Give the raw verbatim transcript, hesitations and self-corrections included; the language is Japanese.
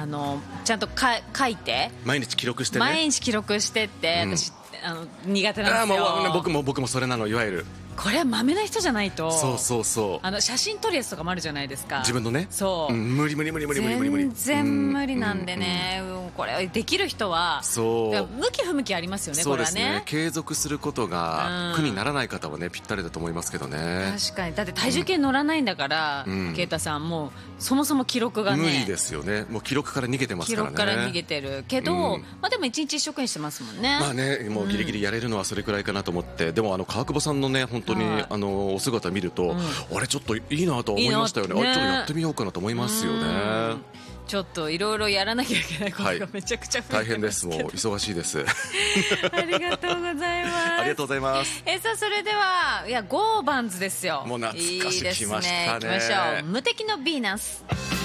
あのちゃんとか書いて毎日記録してね。 毎日記録してって、うん、私あの苦手なんですよ。 あもう僕も僕もそれなの。いわゆるこれはマメな人じゃないと。 そうそうそう。 あの写真撮るやつとかもあるじゃないですか。 自分のね。 そう、 うん、無理無理無理無理無理無理無理。 全然無理なんでね、うんうん、これできる人はそう向き不向きありますよね。 そうですね、 これはね継続することが苦にならない方はねぴったりだと思いますけどね。 確かに。だって体重計乗らないんだから、うん、啓太さんもうそもそも記録がね無理ですよね。もう記録から逃げてますからね。 記録から逃げてるけど、うん、まあ、でも一日一食にしてますもんね。 まあね、もうギリギリやれるのはそれくらいかなと思って、うん、でもあの川久保さんのね本当に、はい、あのお姿見ると、うん、あれちょっといいなと思いましたよね。いいね、あれちょっとやってみようかなと思いますよね。 ちょっといろいろやらなきゃいけないことがめちゃくちゃ増えてますけど、はい、大変です。 もう忙しいですありがとうございますありがとうございます。 えさあそれではいやゴーバンズですよ。 もう懐かしく来ましたね。 いいですね。行きましょう。無敵のヴィーナス。